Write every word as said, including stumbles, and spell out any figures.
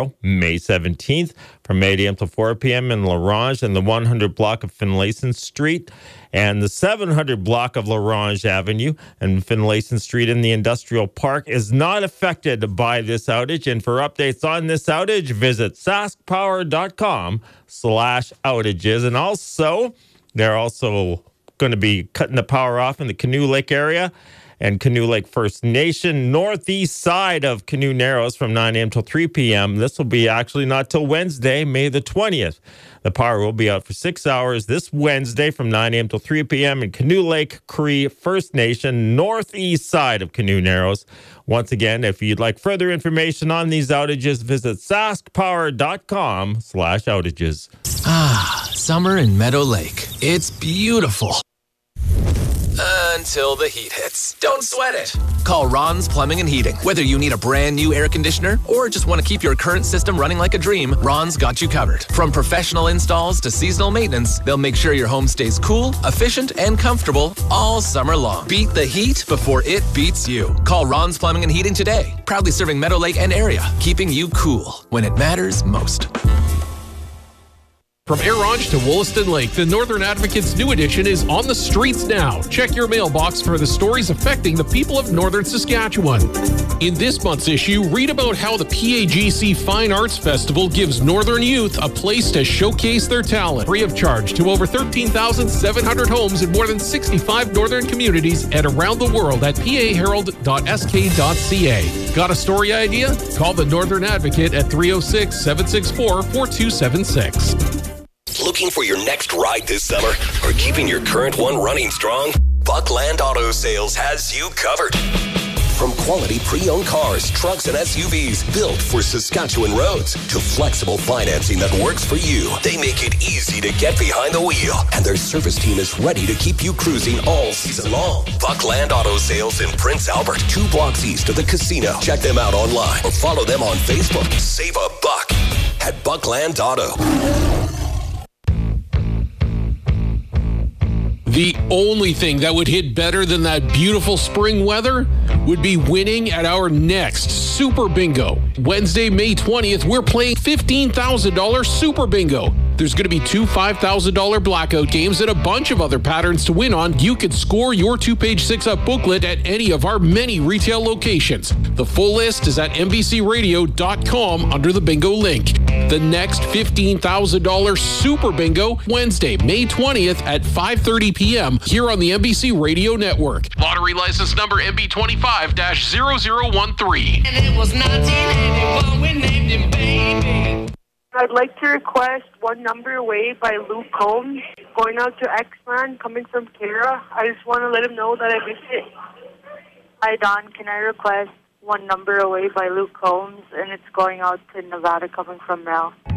tomorrow, May seventeenth, from eight a.m. to four p.m. in La Ronge and the one hundred block of Finlayson Street, and the seven hundred block of La Ronge Avenue and Finlayson Street in the Industrial Park is not affected by this outage. And for updates on this outage, visit saskpower.com slash outages. And also, they're also going to be cutting the power off in the Canoe Lake area and Canoe Lake First Nation, northeast side of Canoe Narrows from nine a.m. till three p.m. This will be actually not till Wednesday, May the twentieth. The power will be out for six hours this Wednesday from nine a.m. till three p.m. in Canoe Lake Cree First Nation, northeast side of Canoe Narrows. Once again, if you'd like further information on these outages, visit saskpower.com slash outages. Ah, summer in Meadow Lake. It's beautiful. Until the heat hits. Don't sweat it. Call Ron's Plumbing and Heating. Whether you need a brand new air conditioner or just want to keep your current system running like a dream, Ron's got you covered. From professional installs to seasonal maintenance, they'll make sure your home stays cool, efficient, and comfortable all summer long. Beat the heat before it beats you. Call Ron's Plumbing and Heating today. Proudly serving Meadow Lake and area, keeping you cool when it matters most. From Air Ronge to Wollaston Lake, the Northern Advocate's new edition is on the streets now. Check your mailbox for the stories affecting the people of Northern Saskatchewan. In this month's issue, read about how the P A G C Fine Arts Festival gives Northern youth a place to showcase their talent, free of charge to over thirteen thousand seven hundred homes in more than sixty-five Northern communities and around the world at p a herald dot s k dot c a. Got a story idea? Call the Northern Advocate at three oh six, seven six four, four two seven six. Looking for your next ride this summer or keeping your current one running strong? Buckland Auto Sales has you covered. From quality pre-owned cars, trucks, and S U Vs built for Saskatchewan roads to flexible financing that works for you, they make it easy to get behind the wheel. And their service team is ready to keep you cruising all season long. Buckland Auto Sales in Prince Albert, two blocks east of the casino. Check them out online or follow them on Facebook. Save a buck at Buckland Auto. The only thing that would hit better than that beautiful spring weather would be winning at our next Super Bingo. Wednesday, May twentieth, we're playing fifteen thousand dollars Super Bingo. There's going to be two five thousand dollars blackout games and a bunch of other patterns to win on. You can score your two-page six-up booklet at any of our many retail locations. The full list is at n b c radio dot com under the bingo link. The next fifteen thousand dollars Super Bingo, Wednesday, May twentieth at five thirty p.m. here on the N B C Radio Network. Lottery license number M B twenty-five dash zero zero one three. And it was nineteen eighty-one, we named him Baby. I'd like to request One Number Away by Luke Combs, going out to X-Man, coming from Kara. I just want to let him know that I missed it. Hi, Don. Can I request One Number Away by Luke Combs, and it's going out to Nevada, coming from Mel.